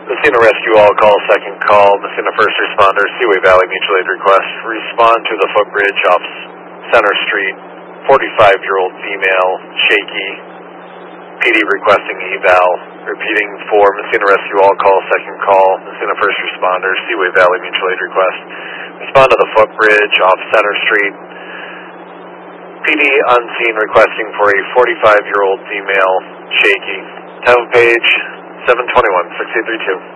Messina Rescue All Call, second call. Messina First Responder, Seaway Valley Mutual Aid request. Respond to the footbridge off Center Street. 45-year-old female, shaky. PD requesting eval. Repeating for Messina Rescue All Call, second call. Messina First Responder, Seaway Valley Mutual Aid request. Respond to the footbridge off Center Street. PD unseen requesting for a 45-year-old female, shaky. Town page 721-6832.